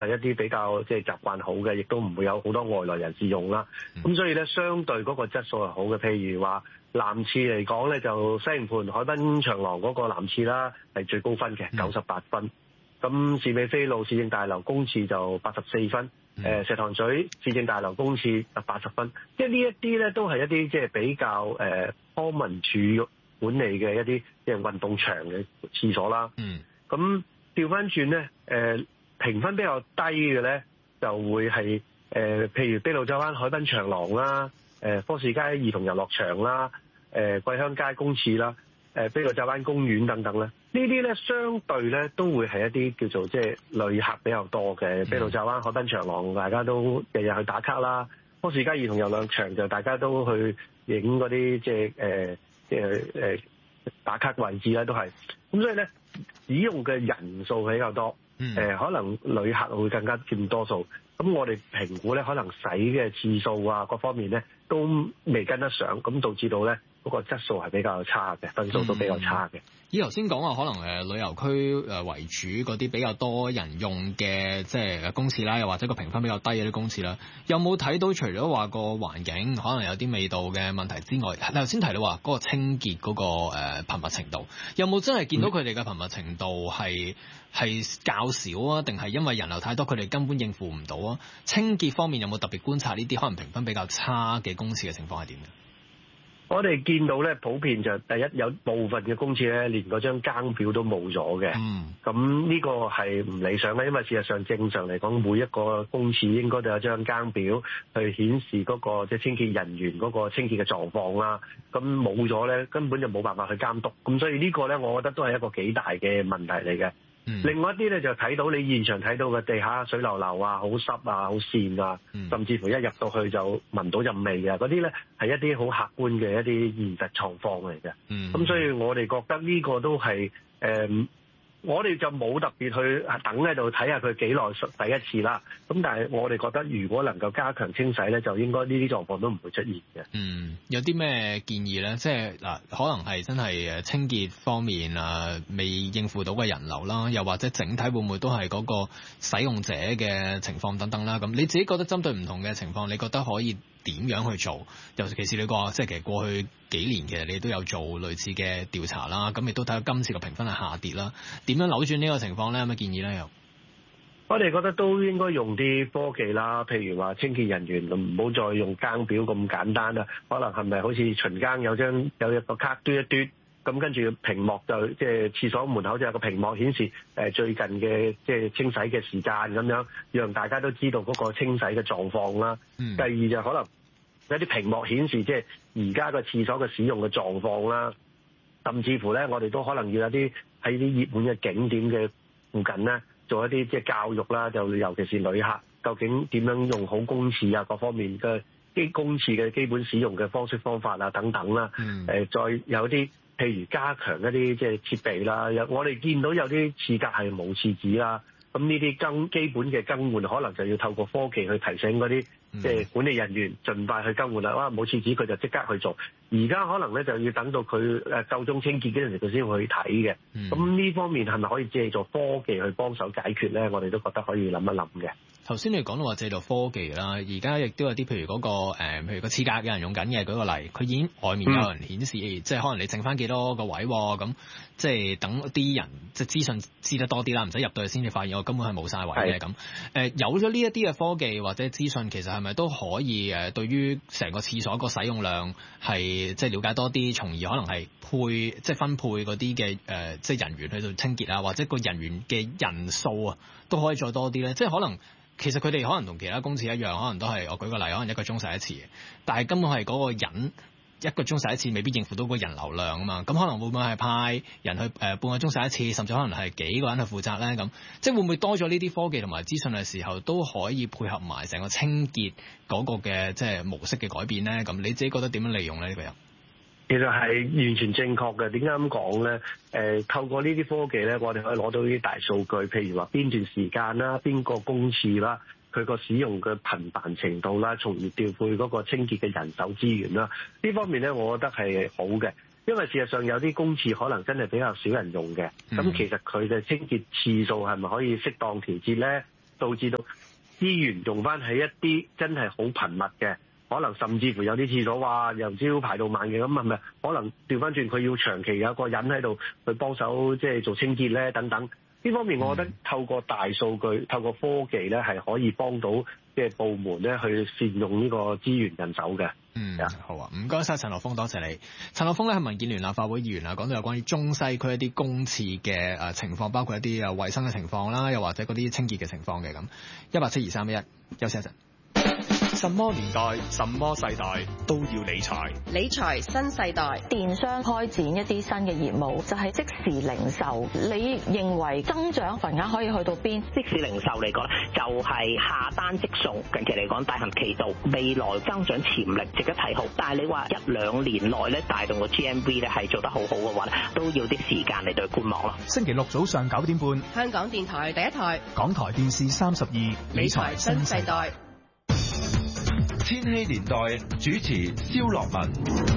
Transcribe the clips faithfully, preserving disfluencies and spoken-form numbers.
係一啲比較即係習慣好嘅，亦都唔會有好多外來人士用啦。咁所以咧，相對嗰個質素係好嘅。譬如話男廁嚟講咧，就西營盤海濱長廊嗰個男廁啦，係最高分嘅，九十八分。咁士美菲路市政大樓公廁就八十四分。誒、呃、石塘咀市政大樓公廁就八十分。即係呢一啲咧，都係一啲即係比較誒康文署管理嘅一啲即係運動場嘅廁所啦。嗯。咁調翻轉咧，誒、呃、評分比較低嘅咧，就會係誒、呃、譬如卑路乍灣海濱長廊啦，誒、呃、科士街兒童遊樂場啦，誒、呃、桂香街公廁啦，誒卑路乍灣公園等等咧。呢啲咧相對咧都會係一啲叫做即係旅客比較多嘅。卑路乍灣海濱長廊，大家都日日去打卡啦。科士街兒童遊樂場就大家都去影嗰啲即係誒即係誒打卡位置啦，都係。咁所以咧，使用嘅人數比較多，誒、呃、可能旅客會更加佔多數。咁我哋評估咧，可能洗嘅次數啊，各方面咧都未跟得上，咁導致到咧嗰、那個質素係比較差嘅，分數都比較差嘅。 以頭先講話可能誒旅遊區誒為主嗰啲比較多人用嘅，即係公廁啦，又或者個評分比較低嘅啲公廁啦，有冇睇到除咗話個環境可能有啲味道嘅問題之外，你頭先提到話嗰個清潔嗰個誒頻密程度，有冇真係見到佢哋嘅頻密程度係係較少啊？定係因為人流太多，佢哋根本應付唔到啊？清潔方面有冇特別觀察呢啲可能評分比較差嘅公廁嘅情況係點嘅？ 我哋見到咧，普遍就第一有部分嘅公廁咧，連嗰張更表都冇咗嘅。嗯，咁呢個係唔理想嘅，因為事實上正常嚟講，每一個公廁應該都有張更表去顯示嗰個即係清潔人員嗰個清潔嘅狀況啦。咁冇咗咧，根本就冇辦法去監督。咁所以呢個咧，我覺得都係一個幾大嘅問題嚟嘅。嗯、另外一啲咧就睇到你現場睇到嘅地下水流流啊，好濕啊，好跣啊，嗯、甚至乎一入到去就聞到陣味啊，嗰啲咧係一啲好客觀嘅一啲現實狀況嚟嘅。咁、嗯、所以我哋覺得呢個都係誒。呃我哋就冇特別去等喺度睇下佢幾耐第一次啦。咁但係我哋覺得，如果能夠加強清洗咧，就應該呢啲狀況都唔會出現嘅。嗯， 有啲咩建議咧？即係嗱，可能係真係誒清潔方面啊，未應付到嘅人流啦，又或者整體會唔會都係嗰個使用者嘅情況等等啦。咁你自己覺得針對唔同嘅情況，你覺得可以點樣去做？尤其是你話即係其實過去幾年其實你都有做類似嘅調查啦，咁亦都睇到今次嘅評分係下跌啦。點樣扭轉呢個情況咧？有咩建議咧？又我哋覺得都應該用啲科技啦，譬如話清潔人員唔好再用更表咁簡單啦。可能係咪好似巡更有張有一個卡嘟一嘟，咁跟住屏幕就即係廁所門口就有個屏幕顯示誒最近嘅即係清洗嘅時間咁樣，讓大家都知道嗰個清洗嘅狀況啦。嗯、第二就可能有啲屏幕顯示即係而家個廁所嘅使用嘅狀況啦，甚至乎咧我哋都可能要有啲喺啲熱門嘅景點嘅附近咧，做一啲即係教育啦，就尤其是旅客，究竟點樣用好公廁啊，各方面嘅基公廁嘅基本使用嘅方式方法啊等等啦。誒、嗯呃，再有啲譬如加強一啲即係設備啦。有我哋見到有啲廁格係冇廁紙啦，咁呢啲更基本嘅更換，可能就要透過科技去提醒嗰啲即係管理人員盡快去更換啦。哇，冇廁紙佢就即刻去做。而家可能咧就要等到佢誒夠鐘清潔嗰陣時，佢先會去睇嘅。咁呢、嗯、方面係咪可以借助科技去幫手解決咧？我哋都覺得可以諗一諗嘅。 頭先你講到話借助科技啦，而家亦都有啲譬如嗰、那個誒、呃，譬如個廁格有人用緊嘅，舉個例，佢已經外面有人顯示，嗯、即係可能你剩翻幾多個位咁，即係等啲人即係資訊知得多啲啦，唔使入到去先至發現我根本係冇晒位嘅咁。誒、呃，有咗呢一啲嘅科技或者資訊，其實係咪都可以誒，對於成個廁所個使用量係即係了解多啲，從而可能係配即係分配嗰啲嘅誒，即係人員去到清潔啊，或者個人員嘅人數啊，都可以再多啲咧，即係可能。其實佢哋可能同其他公廁一樣，可能都係我舉個例，可能一個鐘洗一次，但係根本係嗰個人一個鐘洗一次，未必應付到個人流量啊嘛。咁可能會唔會係派人去誒、呃、半個鐘洗一次，甚至可能係幾個人去負責咧？咁即係會唔會多咗呢啲科技同埋資訊嘅時候，都可以配合埋成個清潔嗰個嘅即係模式嘅改變咧？咁你自己覺得點樣利用咧？呢、這個人？ 其實係完全正確嘅。點解咁講咧？誒、呃，透過呢啲科技咧，我哋可以攞到啲大數據，譬如話邊段時間啦、邊個公廁啦、佢個使用嘅頻繁程度啦，從而調配嗰個清潔嘅人手資源啦。呢方面咧，我覺得係好嘅，因為事實上有啲公廁可能真係比較少人用嘅。咁、嗯、其實佢嘅清潔次數係咪可以適當調節咧？ 導致到資源用翻喺一啲真係好頻密嘅，可能甚至乎有啲廁所話由朝排到晚嘅，咁係咪可能調翻轉佢要長期有個人喺度去幫手即係做清潔咧等等？呢方面我覺得透過大數據、透過科技咧係可以幫到嘅部門咧去善用呢個資源人手嘅。 嗯，好啊，唔該晒陳學鋒，多謝你。陳學鋒咧係民建聯立法會議員啊，講到有關於中西區一啲公廁嘅誒情況，包括一啲誒衞生嘅情況啦，又或者嗰啲清潔嘅情況嘅咁。一八七二三一一，休息一陣。什麼年代、什麼世代都要理財。 理財新世代， 電商開展一啲新嘅業務，就係即時零售。你認為增長份額可以去到邊？ 即時零售嚟講，就係下單即送。近期嚟講，大行其道，未來增長潛力值得睇好。但係你話一兩年內咧，帶動個 G M V 咧係做得好好嘅話咧，都要啲時間嚟對觀望咯。 星期六早上九點半， 香港電台第一台， 港台電視三十二，理財新世代。 千禧年代主持蕭樂文。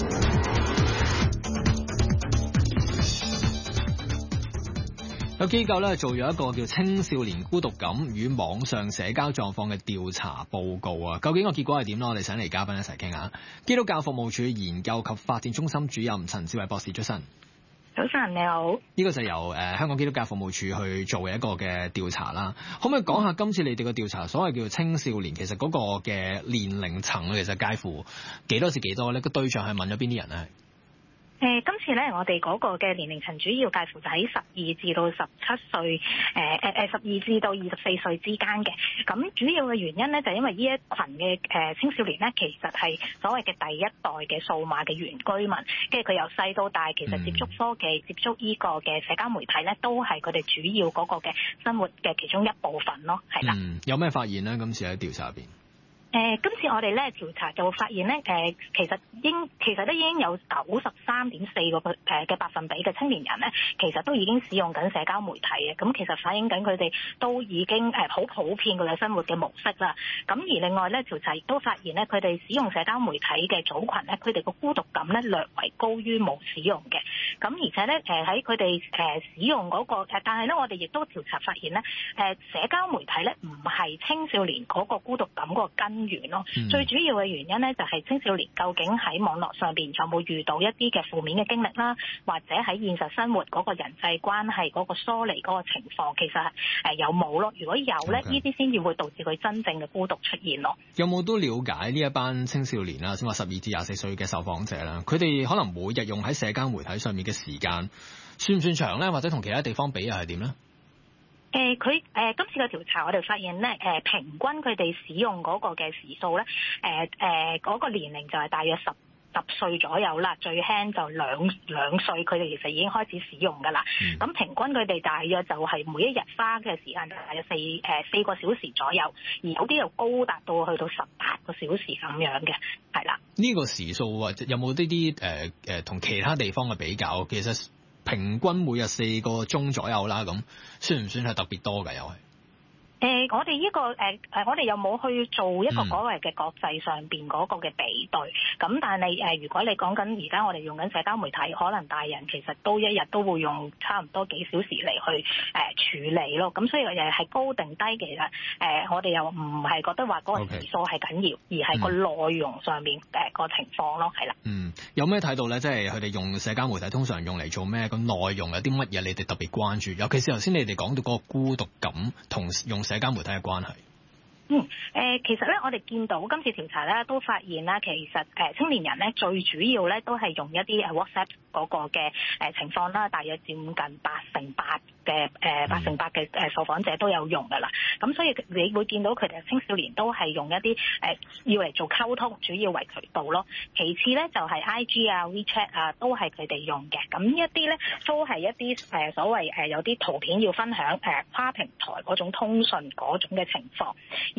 有機構咧做咗一個叫青少年孤獨感與網上社交狀況嘅調查報告啊，究竟個結果係點咧？我哋請嚟嘉賓一齊傾下。基督教服務處研究及發展中心主任陳志偉博士，早晨。 早晨，你好。 呢個就係由誒、呃、香港基督教服務處去做嘅一個嘅調查啦。可唔可以講下今次你哋嘅調查，所謂叫做青少年，其實嗰個嘅年齡層其實介乎幾多至幾多咧？個對象係問咗邊啲人咧？ 誒、呃，今次咧，我哋嗰個嘅年齡層主要介乎就喺十二至到十七歲，誒誒誒，十二至到二十四歲之間嘅。咁主要嘅原因咧，就係因為呢一群嘅誒青少年咧，其實係所謂嘅第一代嘅數碼嘅原居民，跟住佢由細到大，其實接觸科技、嗯、接觸呢個嘅社交媒體咧，都係佢哋主要嗰個嘅生活嘅其中一部分咯，係啦。 嗯，有咩發現咧？今次喺調查入邊？ 誒、呃，今次我哋咧調查就會發現咧，誒、呃，其實應其實都已經有九十三點四個誒嘅百分比嘅青年人咧，其實都已經使用緊社交媒體嘅，咁其實反映緊佢哋都已經誒好普遍佢哋生活嘅模式啦。咁而另外咧，調查亦都發現咧，佢哋使用社交媒體嘅組群咧，佢哋個孤獨感咧略為高於冇使用嘅。咁而且咧，誒喺佢哋誒使用嗰、那個誒，但係咧我哋亦都調查發現咧，誒、呃、社交媒體咧唔係青少年嗰個孤獨感嗰個根源咯。嗯、最主要嘅原因咧，就係青少年究竟喺網絡上邊有冇遇到一啲嘅負面嘅經歷啦，或者喺現實生活嗰個人際關係嗰個疏離嗰個情況，其實誒有冇咯？如果有咧，呢啲先至會導致佢真正嘅孤獨出現咯。 有冇都了解呢一班青少年啦，先話十二至廿四歲嘅受訪者啦，佢哋可能每日用喺社交媒體上面嘅時間算唔算長咧？或者同其他地方比又係點咧？ 誒佢誒今次嘅調查，我哋發現咧，誒、呃、平均佢哋使用嗰個嘅時數咧，誒誒嗰個年齡就係大約十十歲左右啦，最輕就兩兩歲，佢哋其實已經開始使用㗎啦。咁、嗯、平均佢哋大約就係每一日花嘅時間就大約四誒、呃、四個小時左右，而有啲又高達到去到十八個小時咁樣嘅，係啦。呢個時數或者有冇呢啲誒誒同其他地方嘅比較？其實平均每日四個鐘左右啦，咁算唔算係特別多㗎？又係？誒、呃，我哋呢、這個誒誒、呃，我哋又冇去做一個所謂嘅國際上邊嗰個嘅比對。咁、嗯、但係誒、呃，如果你講緊而家我哋用緊社交媒體，可能大人其實都一日都會用差唔多幾小時嚟去誒、呃、處理咯。咁所以又係高定低，其實誒、呃，我哋又唔係覺得話嗰個時數係緊要， okay. 而係個內容上面誒個情況咯，係啦。嗯，有咩睇到咧？即係佢哋用社交媒體通常用嚟做咩？個內容有啲乜嘢？你哋特別關注？尤其是頭先你哋講到嗰個孤獨感同用社交媒體嘅關係。嗯，誒、呃，其實咧，我哋見到今次調查咧，都發現啦，其實誒、呃、青年人咧最主要咧都係用一啲誒 WhatsApp 嗰個嘅誒、呃、情況啦，大約佔近八成八嘅誒八成八嘅誒受訪者都有用噶啦。咁所以你會見到佢哋青少年都係用一啲誒、呃、要嚟做溝通，主要為渠道咯。其次咧就係、是、I G 啊、WeChat 啊，都係佢哋用嘅。咁呢一啲咧都係一啲誒、呃、所謂誒、呃、有啲圖片要分享誒、呃、跨平台嗰種通訊嗰種嘅情況。而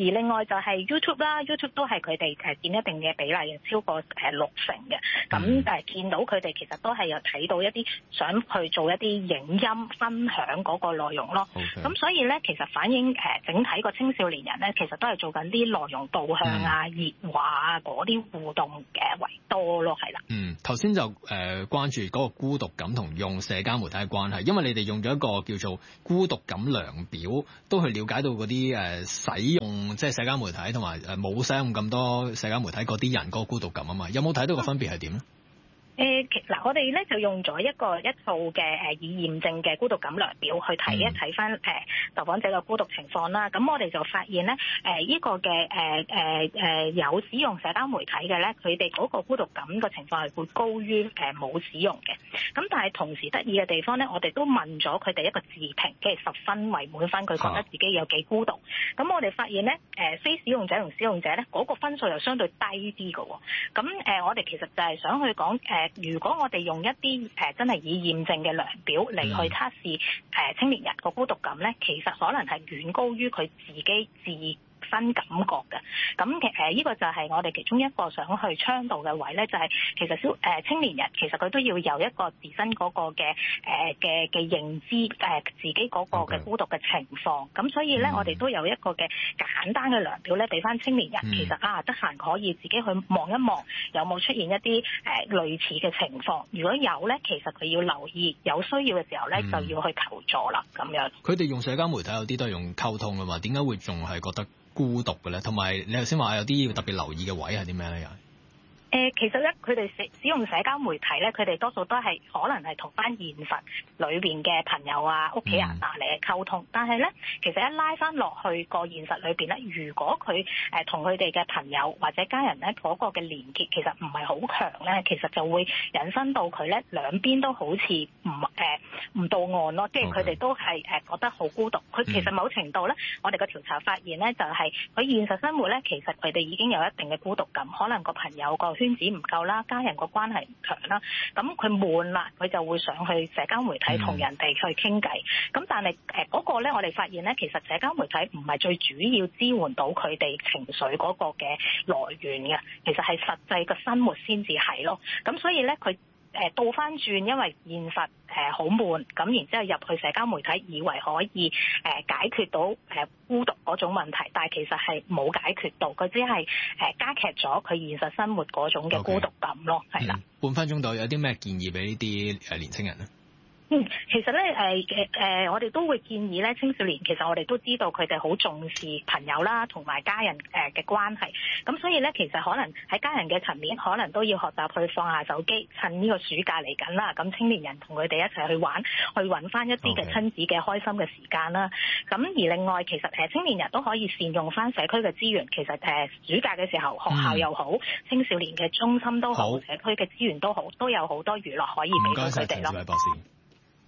另外就係 YouTube 啦 ，YouTube 都係佢哋誒佔一定嘅比例，超過誒六成嘅。咁誒見到佢哋其實都係有睇到一啲想去做一啲影音分享嗰個內容咯。咁 Okay. 所以咧，其實反映誒整體個青少年人咧，其實都係做緊啲內容導向啊、熱、嗯、話啊嗰啲互動嘅為多咯，係啦。 嗯，頭先就誒、呃、關注嗰個孤獨感同用社交媒體嘅關係，因為你哋用咗一個叫做孤獨感量表，都去了解到嗰啲誒使用即係社交媒體同埋誒冇使用咁多社交媒體嗰啲人嗰個孤獨感啊嘛，有冇睇到個分別係點咧？ 誒，其嗱，我哋咧就用咗一個一套嘅誒已驗證嘅孤獨感量表去睇一睇翻誒受訪者嘅孤獨情況啦。咁我哋就發現咧，誒呢個嘅誒誒誒有使用社交媒體嘅咧，佢哋嗰個孤獨感嘅情況係會高於誒冇使用嘅。咁但係同時得意嘅地方咧，我哋都問咗佢哋一個自評，即係十分為滿分，佢覺得自己有幾孤獨。咁我哋發現咧，誒非使用者同使用者咧，嗰個分數又相對低啲嘅喎。咁誒，我哋其實就係想去講誒。如果我哋用一啲誒真係已驗證嘅量表嚟去測試誒青年人個孤獨感咧，其實可能係遠高於佢自己自新感覺嘅。咁其誒呢個就係我哋其中一個想去倡導嘅位咧，就係、是、其實小誒、呃、青年人其實佢都要有一個自身嗰個嘅誒嘅嘅認知誒、呃、自己嗰個嘅孤獨嘅情況。咁 Okay. 所以咧，嗯、我哋都有一個嘅簡單嘅量表咧，俾翻青年人。嗯、其實啊，得閒可以自己去望一望，有冇出現一啲誒、呃、類似嘅情況。如果有咧，其實佢要留意，有需要嘅時候咧，嗯、就要去求助啦。咁樣。佢哋用社交媒體有啲都係用溝通㗎嘛，點解會仲係覺得孤獨嘅咧？同埋你頭先話有啲要特別留意嘅位係啲咩咧？又？ 誒，其實咧，佢哋使使用社交媒體咧，佢哋多數都係可能係同翻現實裏邊嘅朋友啊、屋企人啊嚟溝通。嗯、但係咧，其實一拉翻落去個現實裏邊咧，如果佢誒同佢哋嘅朋友或者家人咧嗰個嘅連結其實唔係好強咧，其實就會引申到佢咧兩邊都好似唔誒唔到岸咯，即係佢哋都係誒覺得好孤獨。佢其實某程度咧，我哋個調查發現咧，就係佢現實生活咧，其實佢哋已經有一定嘅孤獨感，可能個朋友個圈子唔夠啦，家人個關係唔強啦，咁佢悶啦，佢就會上去社交媒體同人哋去傾偈。咁、嗯、但係誒嗰個咧，我哋發現咧，其實社交媒體唔係最主要支援到佢哋情緒嗰個嘅來源嘅，其實係實際嘅生活先至係咯。咁所以咧，佢誒倒翻轉，因為現實誒好悶，咁然之後入去社交媒體，以為可以誒解決到誒孤獨嗰種問題，但係其實係冇解決到，佢只係誒加劇咗佢現實生活嗰種嘅孤獨感咯，係啦。半分鐘度有啲咩建議俾呢啲誒年青人咧？嗯，其實咧誒誒誒，我哋都會建議咧青少年，其實我哋都知道佢哋好重視朋友啦，同埋家人誒嘅關係。咁所以咧，其實可能喺家人嘅層面，可能都要學習去放下手機，趁呢個暑假嚟緊啦。咁青年人同佢哋一齊去玩，去揾翻一啲嘅親子嘅開心嘅時間啦。咁 Okay. 而另外，其實誒青年人都可以善用翻社區嘅資源。其實誒暑假嘅時候，學校又好，嗯、青少年嘅中心都好，好社區嘅資源都好，都有好多娛樂可以俾到佢哋咯。唔該晒，陳志偉博士。